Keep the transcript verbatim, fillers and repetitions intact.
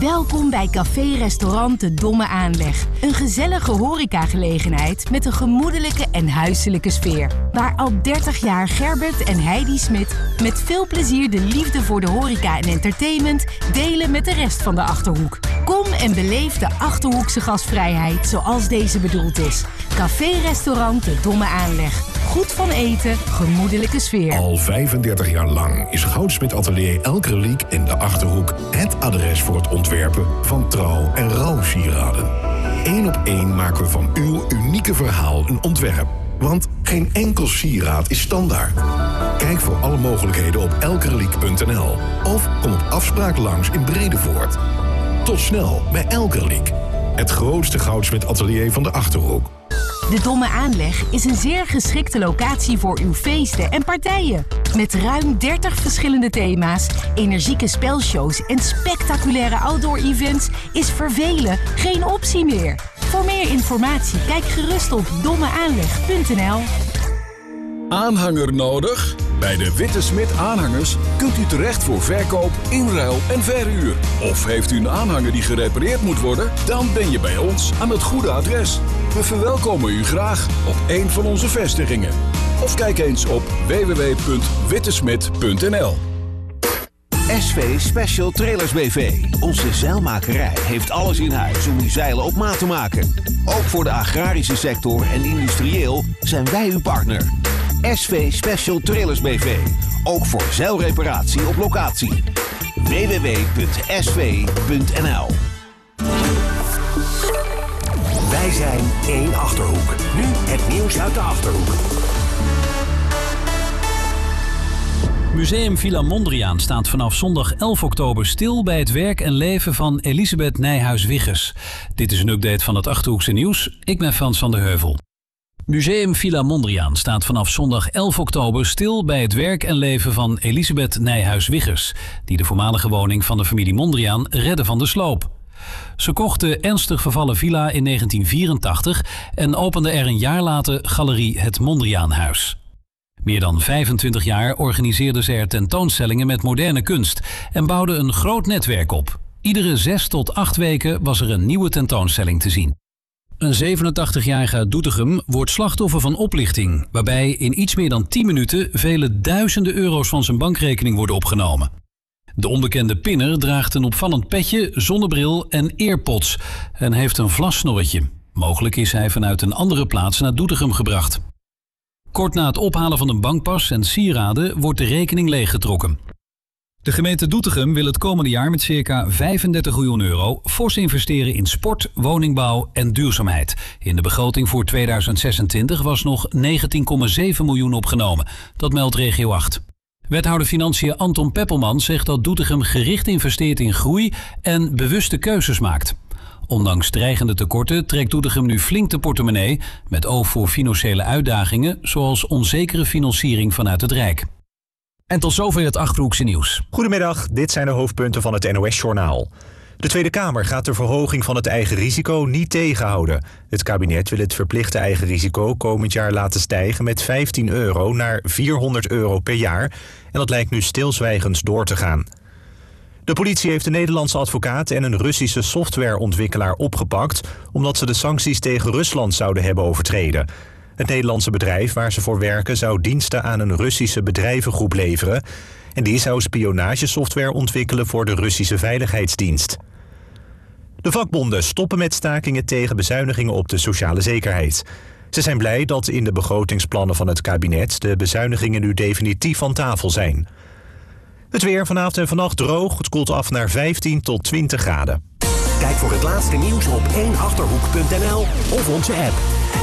Welkom bij café-restaurant De Domme Aanleg. Een gezellige horecagelegenheid met een gemoedelijke en huiselijke sfeer. Waar al dertig jaar Gerbert en Heidi Smit met veel plezier de liefde voor de horeca en entertainment delen met de rest van de Achterhoek. Kom en beleef de Achterhoekse gastvrijheid zoals deze bedoeld is. Café-restaurant De Domme Aanleg. Goed van eten, gemoedelijke sfeer. Al vijfendertig jaar lang is Goudsmit Atelier Elk Reliek in de Achterhoek het adres voor het ontwerpen van trouw- en rouwsieraden. Eén op één maken we van uw unieke verhaal een ontwerp. Want geen enkel sieraad is standaard. Kijk voor alle mogelijkheden op elkreliek punt n l of kom op afspraak langs in Bredevoort. Tot snel bij Elk Reliek, het grootste Goudsmit Atelier van de Achterhoek. De Domme Aanleg is een zeer geschikte locatie voor uw feesten en partijen. Met ruim dertig verschillende thema's, energieke spelshows en spectaculaire outdoor-events is vervelen geen optie meer. Voor meer informatie kijk gerust op domme aanleg punt n l. Aanhanger nodig? Bij de Witte Smit Aanhangers kunt u terecht voor verkoop, inruil en verhuur. Of heeft u een aanhanger die gerepareerd moet worden? Dan ben je bij ons aan het goede adres. We verwelkomen u graag op een van onze vestigingen. Of kijk eens op w w w punt wittesmit punt n l. S V Special Trailers B V. Onze zeilmakerij heeft alles in huis om uw zeilen op maat te maken. Ook voor de agrarische sector en industrieel zijn wij uw partner. S V Special Trailers B V. Ook voor zeilreparatie op locatie. w w w punt s v punt n l. Wij zijn één Achterhoek. Nu het nieuws uit de Achterhoek. Museum Villa Mondriaan staat vanaf zondag elf oktober stil bij het werk en leven van Elisabeth Nijhuis-Wiggers. Dit is een update van het Achterhoekse nieuws. Ik ben Frans van der Heuvel. Museum Villa Mondriaan staat vanaf zondag elf oktober stil bij het werk en leven van Elisabeth Nijhuis-Wiggers, die de voormalige woning van de familie Mondriaan redde van de sloop. Ze kocht de ernstig vervallen villa in negentien vierentachtig en opende er een jaar later Galerie Het Mondriaanhuis. Meer dan vijfentwintig jaar organiseerde ze er tentoonstellingen met moderne kunst en bouwde een groot netwerk op. Iedere zes tot acht weken was er een nieuwe tentoonstelling te zien. Een zevenentachtigjarige uit Doetinchem wordt slachtoffer van oplichting, waarbij in iets meer dan tien minuten vele duizenden euro's van zijn bankrekening worden opgenomen. De onbekende pinner draagt een opvallend petje, zonnebril en earpods en heeft een vlassnorretje. Mogelijk is hij vanuit een andere plaats naar Doetinchem gebracht. Kort na het ophalen van een bankpas en sieraden wordt de rekening leeggetrokken. De gemeente Doetinchem wil het komende jaar met circa vijfendertig miljoen euro fors investeren in sport, woningbouw en duurzaamheid. In de begroting voor tweeduizend zesentwintig was nog negentien komma zeven miljoen opgenomen. Dat meldt regio acht. Wethouder Financiën Anton Peppelman zegt dat Doetinchem gericht investeert in groei en bewuste keuzes maakt. Ondanks dreigende tekorten trekt Doetinchem nu flink de portemonnee met oog voor financiële uitdagingen zoals onzekere financiering vanuit het Rijk. En tot zover het Achterhoekse nieuws. Goedemiddag, dit zijn de hoofdpunten van het N O S-journaal. De Tweede Kamer gaat de verhoging van het eigen risico niet tegenhouden. Het kabinet wil het verplichte eigen risico komend jaar laten stijgen met vijftien euro naar vierhonderd euro per jaar. En dat lijkt nu stilzwijgend door te gaan. De politie heeft een Nederlandse advocaat en een Russische softwareontwikkelaar opgepakt omdat ze de sancties tegen Rusland zouden hebben overtreden. Het Nederlandse bedrijf waar ze voor werken zou diensten aan een Russische bedrijvengroep leveren en die zou spionagesoftware ontwikkelen voor de Russische Veiligheidsdienst. De vakbonden stoppen met stakingen tegen bezuinigingen op de sociale zekerheid. Ze zijn blij dat in de begrotingsplannen van het kabinet de bezuinigingen nu definitief van tafel zijn. Het weer vanavond en vannacht droog. Het koelt af naar vijftien tot twintig graden. Kijk voor het laatste nieuws op één achterhoek punt n l of onze app.